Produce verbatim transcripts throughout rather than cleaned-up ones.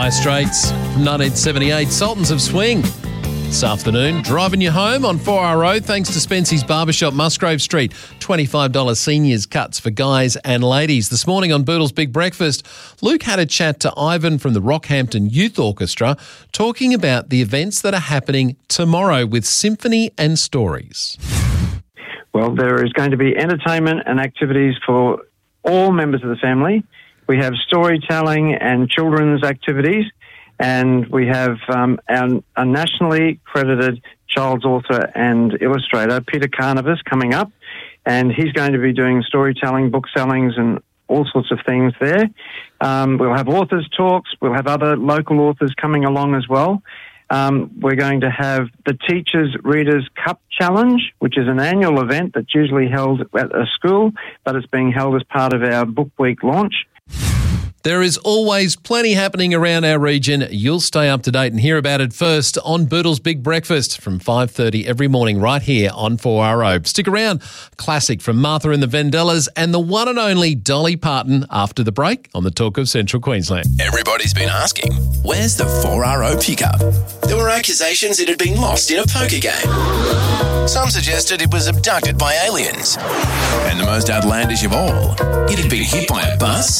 Dire Straits from nineteen seventy-eight, Sultans of Swing. This afternoon, driving you home on four R Road thanks to Spency's Barbershop, Musgrave Street. twenty-five dollars seniors cuts for guys and ladies. This morning on Boodle's Big Breakfast, Luke had a chat to Ivan from the Rockhampton Youth Orchestra talking about the events that are happening tomorrow with Symphony and Stories. Well, there is going to be entertainment and activities for all members of the family. We have storytelling and children's activities. And we have um, our, our nationally credited child's author and illustrator, Peter Carnivus, coming up. And he's going to be doing storytelling, book sellings, and all sorts of things there. Um, we'll have authors' talks. We'll have other local authors coming along as well. Um, we're going to have the Teachers Readers Cup Challenge, which is an annual event that's usually held at a school, but it's being held as part of our Book Week launch. There is always plenty happening around our region. You'll stay up to date and hear about it first on Boodle's Big Breakfast from five thirty every morning right here on four R O. Stick around. Classic from Martha and the Vandellas and the one and only Dolly Parton after the break on the Talk of Central Queensland. Everybody's been asking, where's the four R O pickup? There were accusations it had been lost in a poker game. Some suggested it was abducted by aliens. And the most outlandish of all, it had been hit by a bus.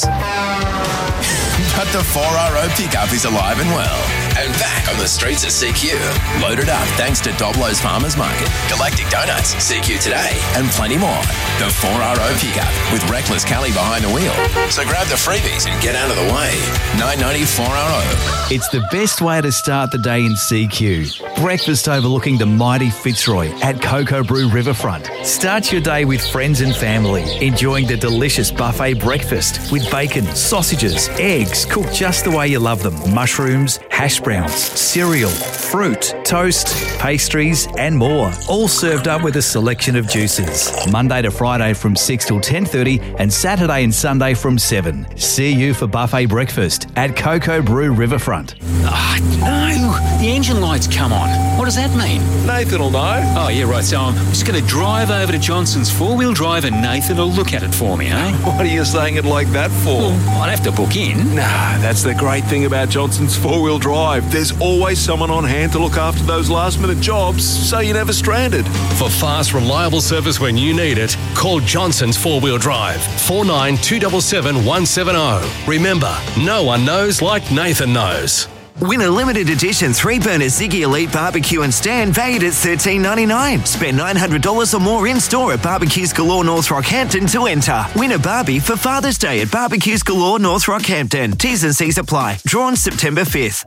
But the four R O pickup is alive and well. And back on the streets of C Q. Loaded up thanks to Doblo's Farmers Market, Galactic Donuts, C Q Today, and plenty more. The four R O pickup with Reckless Kelly behind the wheel. So grab the freebies and get out of the way. nine ninety four R O. It's the best way to start the day in C Q. Breakfast overlooking the mighty Fitzroy at Cocoa Brew Riverfront. Start your day with friends and family, enjoying the delicious buffet breakfast with bacon, sausages, eggs, cooked just the way you love them, mushrooms, hash browns, cereal, fruit, toast, pastries and more. All served up with a selection of juices. Monday to Friday from six till ten thirty and Saturday and Sunday from seven. See you for buffet breakfast at Cocoa Brew Riverfront. Oh, no, the engine light's come on. What does that mean? Nathan will know. Oh, yeah, right, so I'm just going to drive over to Johnson's four-wheel drive and Nathan will look at it for me, eh? What are you saying it like that for? Well, I'd have to book in. Nah, that's the great thing about Johnson's four-wheel drive. There's always someone on hand to look after those last-minute jobs, so you're never stranded. For fast, reliable service when you need it, call Johnson's four-wheel drive, four nine two seven seven one seven zero. Remember, no one knows like Nathan knows. Win a limited edition three-burner Ziggy Elite barbecue and stand valued at thirteen ninety-nine. Spend nine hundred dollars or more in-store at Barbecues Galore North Rockhampton to enter. Win a Barbie for Father's Day at Barbecues Galore North Rockhampton. T's and C's apply. Drawn September fifth.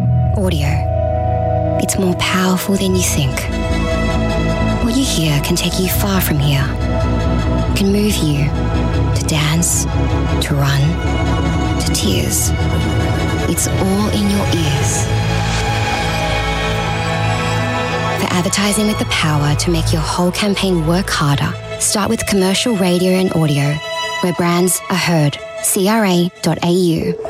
Audio. It's more powerful than you think. What you hear can take you far from here. It can move you to dance, to run, to tears. It's all in your ears. For advertising with the power to make your whole campaign work harder, start with commercial radio and audio, where brands are heard. C R A dot A U.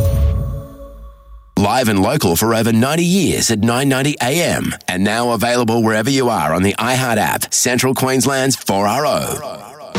Live and local for over ninety years at nine ninety A M. And now available wherever you are on the iHeart app. Central Queensland's four R O.